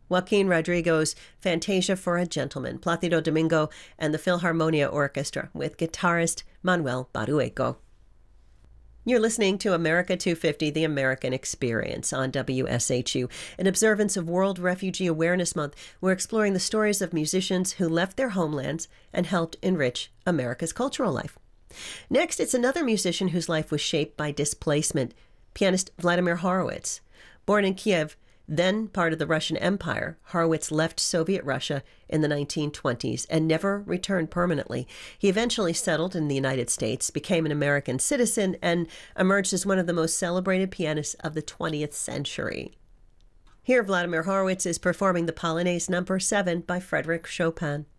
Joaquin Rodrigo's Fantasia for a Gentleman, Placido Domingo and the Philharmonia Orchestra with guitarist Manuel Barueco. You're listening to America 250, The American Experience on WSHU. In observance of World Refugee Awareness Month, we're exploring the stories of musicians who left their homelands and helped enrich America's cultural life. Next, it's another musician whose life was shaped by displacement, pianist Vladimir Horowitz. Born in Kiev, then part of the Russian Empire, Horowitz left Soviet Russia in the 1920s and never returned permanently. He eventually settled in the United States, became an American citizen, and emerged as one of the most celebrated pianists of the 20th century. Here, Vladimir Horowitz is performing the Polonaise No. 7 by Frédéric Chopin.